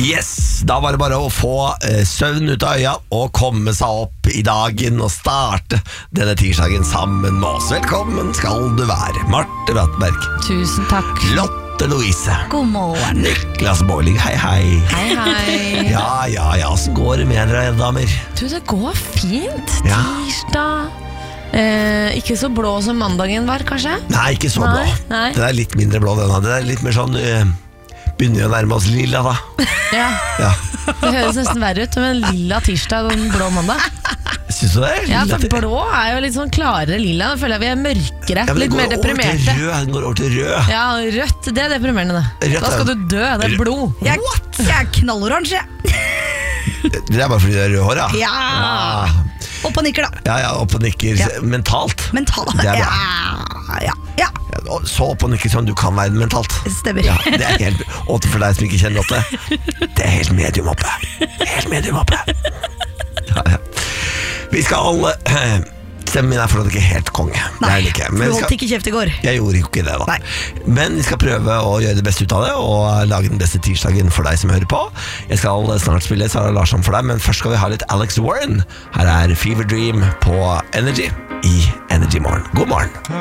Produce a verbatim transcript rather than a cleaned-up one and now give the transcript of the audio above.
Yes, da var det bare å få eh, søvn ut av øya og komme seg opp i dagen og starte denne tirsdagen sammen med oss. Velkommen skal du være, Marte Brattberg. Tusen takk. Lotte Louise. God morgen. Niklas Boiling, hei hei. Hei, hei. Ja, ja, ja, hvordan går det med dere, damer? Du, det går fint. Ja. Tirsdag. Eh, ikke så blå som mandagen var, kanskje? Nei, ikke så Nei, blå. nei. Den er litt mindre blå, denne. Den er litt mer sånn... Uh, begynner å nærme oss lilla, da. Ja. Ja. Det høres nesten verre ut med en lilla tirsdag og en blå mandag. Syns du det? Ja, Lilla for til- blå er jo litt sånn klarere lilla. Nå føler jeg vi er mørkere, Ja, men det litt går mer over til deprimerte. rød, Den går over til rød. Ja, rødt, det er deprimerende det. Rødt Da er- skal du dø, det er blod. Jeg, jeg er knalloransje. Det er bare fordi det er rød hår, ja. Ja. Opp og nikker, da. Ja, ja, opp og nikker Ja. mentalt. Mental. Det er bra. Ja, ja, ja. Ja, og så opp og nikker som du kan være mentalt. Stemmer. Ja, det er helt, og for deg som ikke kjenner Lotte, det er helt medium oppe. Helt medium oppe. Ja, ja. Vi skal eh, Stemmen min er fortsatt ikke helt konge. Det er den ikke. for Men du vi holdt skal, ikke kjeft i går. jeg gjorde jo ikke det, da. Nei. Men vi skal prøve å gjøre det beste ut av det og lage den beste tirsdagen for deg som hører på. Jeg skal snart spille Sara Larsson for deg, men først skal vi ha litt Alex Warren. Her er Fever Dream på Energy i Energy Morgen. God morgen.